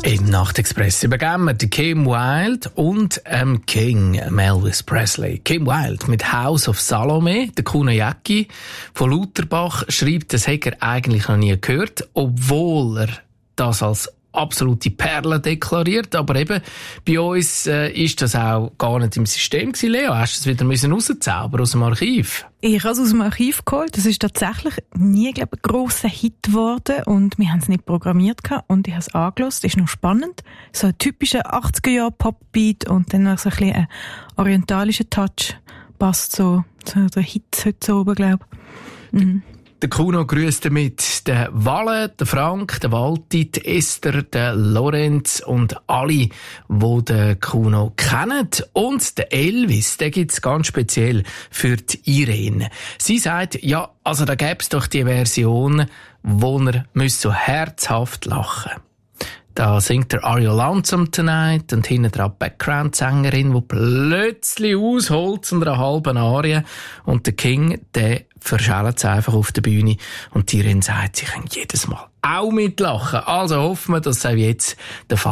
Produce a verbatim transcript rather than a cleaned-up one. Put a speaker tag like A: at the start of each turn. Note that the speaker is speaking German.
A: Im Nachtexpress übergeben wir die Kim Wilde und ähm, King Elvis Presley. Kim Wilde mit House of Salome, der Kuno Jäcki von Lauterbach schreibt, das hätte er eigentlich noch nie gehört, obwohl er das als absolute Perle deklariert, aber eben bei uns äh, ist das auch gar nicht im System gewesen. Leo, hast du es wieder müssen rauszaubern aus dem Archiv?
B: Ich habe es aus dem Archiv geholt. Das ist tatsächlich nie, glaube ich, ein grosser Hit geworden und wir haben es nicht programmiert gehabt und ich habe es angehört. Das ist noch spannend. So ein typischer achtziger-Jahre-Pop-Beat und dann noch so ein bisschen ein orientalischer Touch. Passt so zu der Hit heute so oben, glaube ich. Mhm.
A: Der Kuno grüßt damit den Walle, den Frank, den Walti, die Esther, den Lorenz und alle, die den Kuno kennen. Und den Elvis, den gibt's ganz speziell für die Irene. Sie sagt, ja, also da gäbe es doch die Version, wo er so herzhaft lachen müsste. Da singt der Are You Lonesome Tonight und hinten dran die Background-Sängerin, die plötzlich ausholt zu einer halben Arie. Und der King, der verschält es einfach auf der Bühne. Und die Irene sagt, sie können jedes Mal auch mitlachen. Also hoffen wir, dass es auch jetzt der Fall